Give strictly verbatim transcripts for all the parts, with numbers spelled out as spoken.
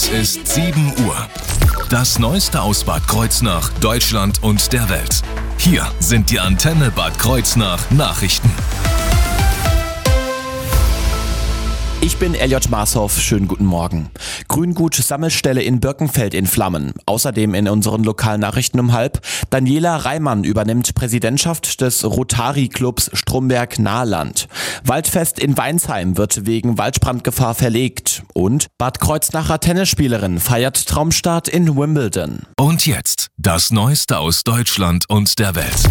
ist sieben Uhr. Das Neueste aus Bad Kreuznach, Deutschland und der Welt. Hier sind die Antenne Bad Kreuznach Nachrichten. Ich bin Elliot Marshoff, schönen guten Morgen. Grüngut-Sammelstelle in Birkenfeld in Flammen. Außerdem in unseren lokalen Nachrichten um halb. Daniela Reimann übernimmt Präsidentschaft des Rotary-Clubs Stromberg-Nahland. Waldfest in Weinsheim wird wegen Waldbrandgefahr verlegt. Und Bad Kreuznacher Tennisspielerin feiert Traumstart in Wimbledon. Und jetzt das Neueste aus Deutschland und der Welt.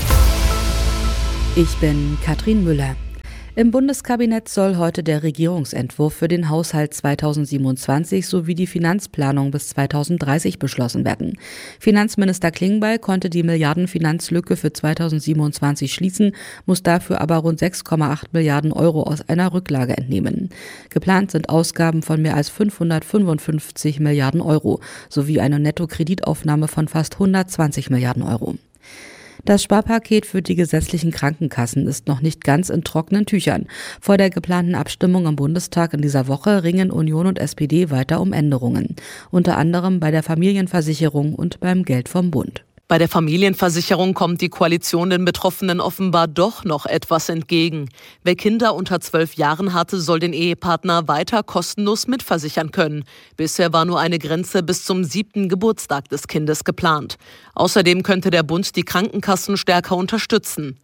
Ich bin Katrin Müller. Im Bundeskabinett soll heute der Regierungsentwurf für den Haushalt zweitausendsiebenundzwanzig sowie die Finanzplanung bis zweitausenddreißig beschlossen werden. Finanzminister Klingbeil konnte die Milliardenfinanzlücke für zweitausendsiebenundzwanzig schließen, muss dafür aber rund sechs Komma acht Milliarden Euro aus einer Rücklage entnehmen. Geplant sind Ausgaben von mehr als fünfhundertfünfundfünfzig Milliarden Euro sowie eine Nettokreditaufnahme von fast hundertzwanzig Milliarden Euro. Das Sparpaket für die gesetzlichen Krankenkassen ist noch nicht ganz in trockenen Tüchern. Vor der geplanten Abstimmung im Bundestag in dieser Woche ringen Union und S P D weiter um Änderungen. Unter anderem bei der Familienversicherung und beim Geld vom Bund. Bei der Familienversicherung kommt die Koalition den Betroffenen offenbar doch noch etwas entgegen. Wer Kinder unter zwölf Jahren hatte, soll den Ehepartner weiter kostenlos mitversichern können. Bisher war nur eine Grenze bis zum siebten Geburtstag des Kindes geplant. Außerdem könnte der Bund die Krankenkassen stärker unterstützen.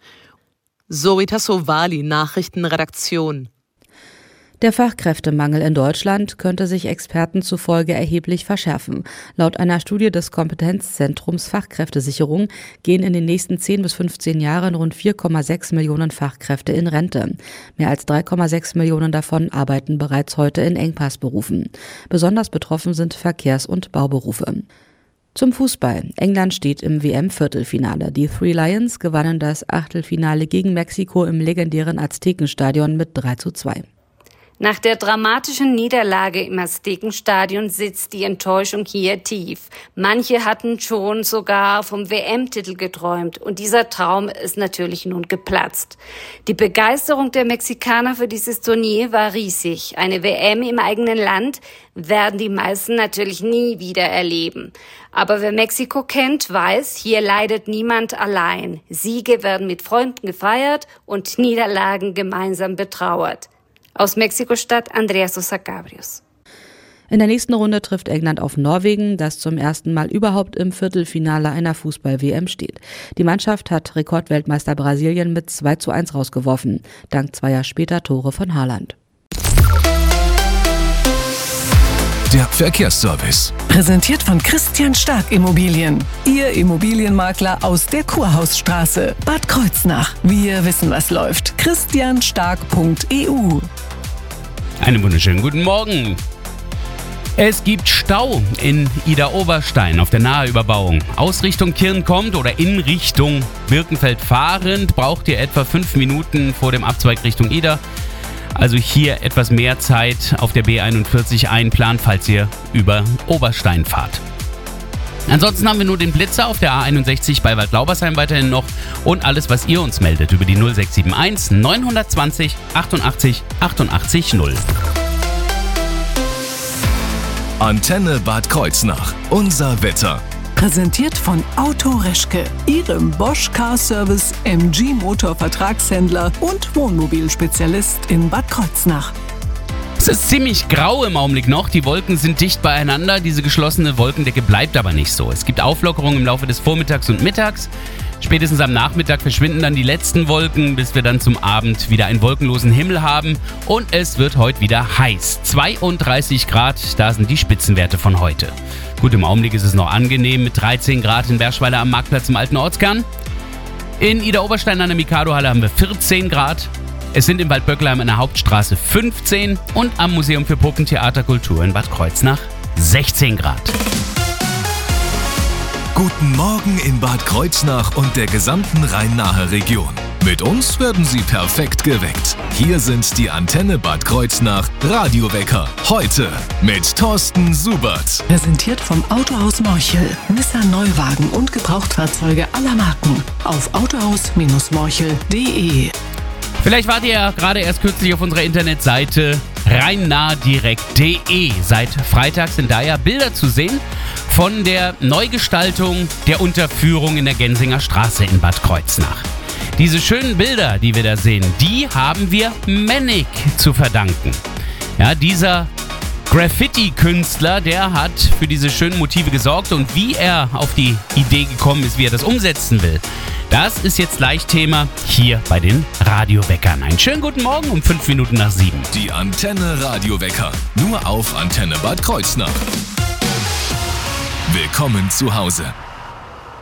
Zoe Tassovali, Nachrichtenredaktion. Der Fachkräftemangel in Deutschland könnte sich Experten zufolge erheblich verschärfen. Laut einer Studie des Kompetenzzentrums Fachkräftesicherung gehen in den nächsten zehn bis fünfzehn Jahren rund vier Komma sechs Millionen Fachkräfte in Rente. Mehr als drei Komma sechs Millionen davon arbeiten bereits heute in Engpassberufen. Besonders betroffen sind Verkehrs- und Bauberufe. Zum Fußball. England steht im W M-Viertelfinale. Die Three Lions gewannen das Achtelfinale gegen Mexiko im legendären Aztekenstadion mit drei zu zwei. Nach der dramatischen Niederlage im Aztekenstadion sitzt die Enttäuschung hier tief. Manche hatten schon sogar vom W M-Titel geträumt und dieser Traum ist natürlich nun geplatzt. Die Begeisterung der Mexikaner für dieses Turnier war riesig. Eine W M im eigenen Land werden die meisten natürlich nie wieder erleben. Aber wer Mexiko kennt, weiß, hier leidet niemand allein. Siege werden mit Freunden gefeiert und Niederlagen gemeinsam betrauert. Aus Mexiko-Stadt Andrea Sosa Cabrios. In der nächsten Runde trifft England auf Norwegen, das zum ersten Mal überhaupt im Viertelfinale einer Fußball-W M steht. Die Mannschaft hat Rekordweltmeister Brasilien mit zwei zu eins rausgeworfen, dank zweier später Tore von Haaland. Der Verkehrsservice. Präsentiert von Christian Stark Immobilien. Ihr Immobilienmakler aus der Kurhausstraße. Bad Kreuznach. Wir wissen, was läuft. christian stark punkt e u. Einen wunderschönen guten Morgen. Es gibt Stau in Idar-Oberstein auf der Naheüberbauung. Aus Richtung Kirn kommt oder in Richtung Birkenfeld fahrend braucht ihr etwa fünf Minuten vor dem Abzweig Richtung Idar. Also hier etwas mehr Zeit auf der B einundvierzig einplanen, falls ihr über Oberstein fahrt. Ansonsten haben wir nur den Blitzer auf der A einundsechzig bei Waldlaubersheim weiterhin noch und alles, was ihr uns meldet über die null sechs sieben eins neun zwei null achtundachtzig achtundachtzig null. Antenne Bad Kreuznach. Unser Wetter. Präsentiert von Auto Reschke, Ihrem Bosch Car Service M G Motor Vertragshändler und Wohnmobilspezialist in Bad Kreuznach. Es ist ziemlich grau im Augenblick noch. Die Wolken sind dicht beieinander. Diese geschlossene Wolkendecke bleibt aber nicht so. Es gibt Auflockerungen im Laufe des Vormittags und Mittags. Spätestens am Nachmittag verschwinden dann die letzten Wolken, bis wir dann zum Abend wieder einen wolkenlosen Himmel haben. Und es wird heute wieder heiß. zweiunddreißig Grad, da sind die Spitzenwerte von heute. Gut, im Augenblick ist es noch angenehm mit dreizehn Grad in Berschweiler am Marktplatz im alten Ortskern. In Idar-Oberstein an der Mikado-Halle haben wir vierzehn Grad. Es sind in Waldböckelheim an der Hauptstraße fünfzehn und am Museum für Puppentheaterkultur in Bad Kreuznach sechzehn Grad. Guten Morgen in Bad Kreuznach und der gesamten Rhein-Nahe-Region. Mit uns werden Sie perfekt geweckt. Hier sind die Antenne Bad Kreuznach Radiowecker. Heute mit Thorsten Subert. Präsentiert vom Autohaus Morchel. Nissan Neuwagen und Gebrauchtfahrzeuge aller Marken. Auf autohaus Morchel punkt de. Vielleicht wart ihr ja gerade erst kürzlich auf unserer Internetseite rheinnahdirekt punkt de. Seit Freitag sind da ja Bilder zu sehen von der Neugestaltung der Unterführung in der Gensinger Straße in Bad Kreuznach. Diese schönen Bilder, die wir da sehen, die haben wir Mennig zu verdanken. Ja, dieser Graffiti-Künstler, der hat für diese schönen Motive gesorgt, und wie er auf die Idee gekommen ist, wie er das umsetzen will, das ist jetzt leicht Thema hier bei den Radioweckern. Einen schönen guten Morgen um fünf Minuten nach sieben. Die Antenne Radiowecker, nur auf Antenne Bad Kreuznach. Willkommen zu Hause.